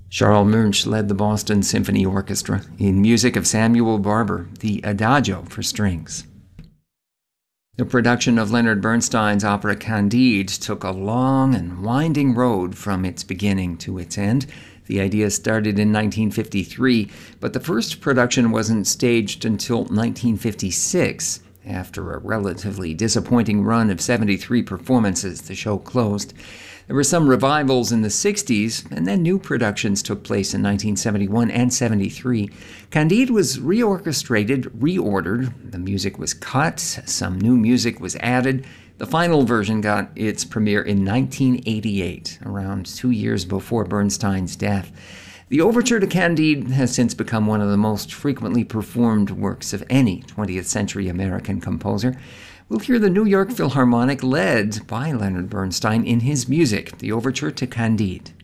Charles Munch led the Boston Symphony Orchestra in music of Samuel Barber, the Adagio for strings. The production of Leonard Bernstein's opera Candide took a long and winding road from its beginning to its end. The idea started in 1953, but the first production wasn't staged until 1956. After a relatively disappointing run of 73 performances, the show closed. There were some revivals in the 60s, and then new productions took place in 1971 and 73. Candide was reorchestrated, reordered. The music was cut, some new music was added. The final version got its premiere in 1988, around 2 years before Bernstein's death. The overture to Candide has since become one of the most frequently performed works of any 20th century American composer. We'll hear the New York Philharmonic led by Leonard Bernstein in his music, the overture to Candide.